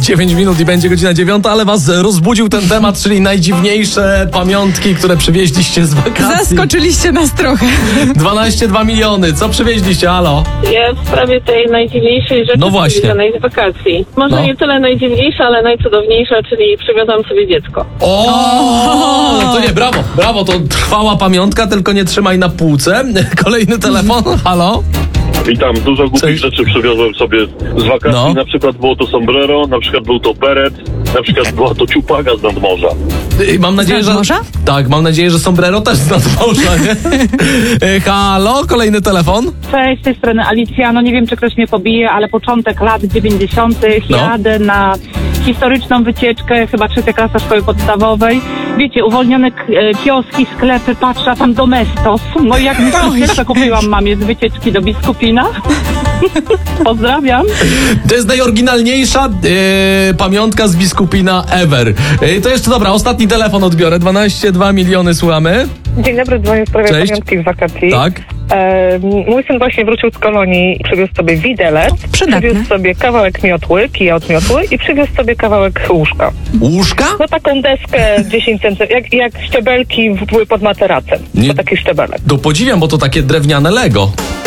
9 minut i będzie godzina 9, ale was rozbudził ten temat, czyli najdziwniejsze pamiątki, które przywieźliście z wakacji. Zaskoczyliście nas trochę. 12,2 miliony. Co przywieźliście? Halo? Ja w sprawie tej najdziwniejszej rzeczy No właśnie. przywiezianej z wakacji. Może No. nie tyle najdziwniejsza, ale najcudowniejsza, czyli przywiozłam sobie dziecko. O, to nie, brawo, to trwała pamiątka, tylko nie trzymaj na półce. Kolejny telefon, halo? Witam, dużo głupich Cześć. rzeczy przywiozłem sobie z wakacji. No. Na przykład było to sombrero, na przykład był to beret, na przykład była to ciupaga z nadmorza. Mam nadzieję, że... nadmorza? Tak, mam nadzieję, że sombrero też z nadmorza, nie? Halo, kolejny telefon? Cześć, z tej strony Alicja. No nie wiem, czy ktoś mnie pobije, ale początek lat 90. No. Jadę na historyczną wycieczkę, chyba 3. klasa szkoły podstawowej. Wiecie, uwolnione kioski, sklepy, patrzę, a tam Domestos. No i jak mi kupiłam mamie z wycieczki do Biskupina. Pozdrawiam. To jest najoryginalniejsza pamiątka z Biskupina ever. To jeszcze dobra, ostatni telefon odbiorę. 12,2 miliony, słuchamy. Dzień dobry, dzwonię w sprawie Cześć. pamiątki z wakacji. Tak. Mój syn właśnie wrócił z kolonii i przywiózł sobie widelec, Przydatne. przywiózł sobie kawałek miotły, kija od miotły i przywiózł sobie kawałek łóżka. Łóżka? No taką deskę 10 cm, jak szczebelki były pod materacem. Nie. To taki szczebelek. To podziwiam, bo to takie drewniane Lego.